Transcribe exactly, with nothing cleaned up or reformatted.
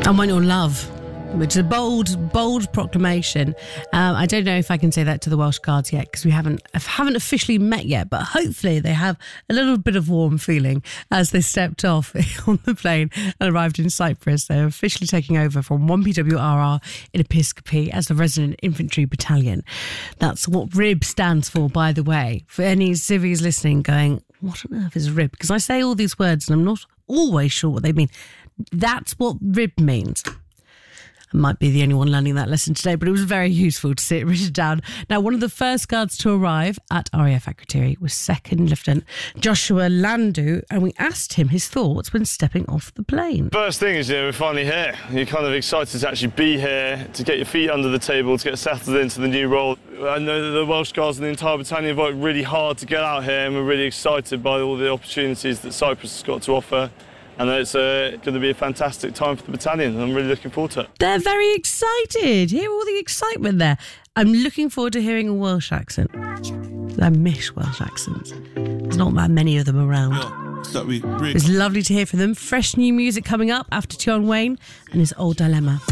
I want your love, which is a bold, bold proclamation. Um, I don't know if I can say that to the Welsh Guards yet because we haven't haven't officially met yet, but hopefully they have a little bit of warm feeling as they stepped off on the plane and arrived in Cyprus. They're officially taking over from one P W R R in Episcopi as the Resident Infantry Battalion. That's what R I B stands for, by the way. For any civvies listening going, what on earth is R I B? Because I say all these words and I'm not always sure what they mean. That's what R I B means. I might be the only one learning that lesson today, but it was very useful to see it written down. Now, one of the first guards to arrive at R A F Akrotiri was Second Lieutenant Joshua Landu, and we asked him his thoughts when stepping off the plane. First thing is, you know, we're finally here. You're kind of excited to actually be here, to get your feet under the table, to get settled into the new role. I know that the Welsh Guards and the entire battalion have worked really hard to get out here, and we're really excited by all the opportunities that Cyprus has got to offer. And it's uh, going to be a fantastic time for the battalion, and I'm really looking forward to it. They're very excited. Hear all the excitement there. I'm looking forward to hearing a Welsh accent. I miss Welsh accents. There's not that many of them around. It's lovely to hear from them. Fresh new music coming up after Tion Wayne and his Old Dilemma.